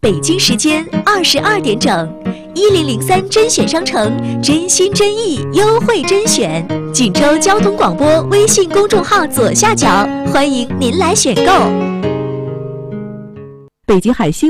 北京时间22点整，1003甄选商城真心真意优惠甄选，锦州交通广播微信公众号左下角，欢迎您来选购。 北极海星